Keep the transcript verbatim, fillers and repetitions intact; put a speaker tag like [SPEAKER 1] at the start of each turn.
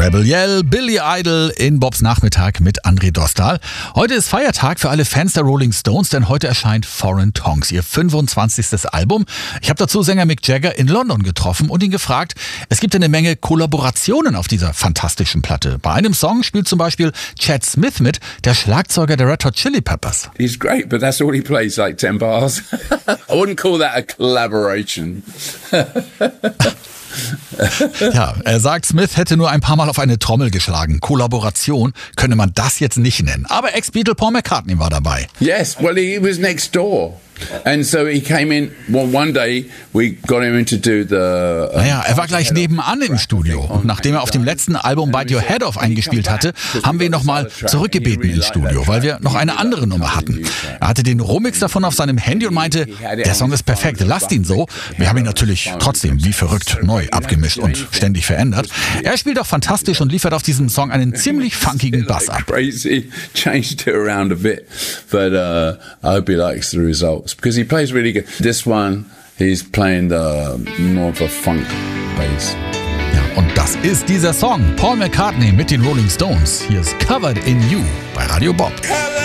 [SPEAKER 1] Rebel Yell, Billy Idol in Bobs Nachmittag mit André Dostal. Heute ist Feiertag für alle Fans der Rolling Stones, denn heute erscheint Foreign Tongues, ihr fünfundzwanzigstes Album. Ich habe dazu Sänger Mick Jagger in London getroffen und ihn gefragt, es gibt eine Menge Kollaborationen auf dieser fantastischen Platte. Bei einem Song spielt zum Beispiel Chad Smith mit, der Schlagzeuger der Red Hot Chili Peppers.
[SPEAKER 2] He's great, but that's all he plays, like ten bars. I wouldn't call that a collaboration.
[SPEAKER 1] Ja, er sagt, Smith hätte nur ein paar Mal auf eine Trommel geschlagen. Kollaboration könne man das jetzt nicht nennen. Aber Ex-Beatle Paul McCartney war dabei.
[SPEAKER 2] Yes, well, he was next door. And so he came in, well, one day we got him in to do the... Uh,
[SPEAKER 1] naja, er war gleich nebenan im Studio. Und nachdem er auf dem letzten Album Bite Your Head Off eingespielt hatte, haben wir ihn nochmal zurückgebeten ins Studio, weil wir noch eine andere Nummer hatten. Er hatte den Rohmix davon auf seinem Handy und meinte, der Song ist perfekt, lasst ihn so. Wir haben ihn natürlich trotzdem wie verrückt neu abgemischt und ständig verändert. Er spielt auch fantastisch und liefert auf diesem Song einen ziemlich funkigen Bass ab.
[SPEAKER 2] Crazy, changed it around a bit, but uh, I hope he likes the results. Because he plays really good. This one, he's playing the more of a funk bass.
[SPEAKER 1] Ja, und das ist dieser Song. Paul McCartney mit den Rolling Stones. Hier ist Covered in You bei Radio Bob.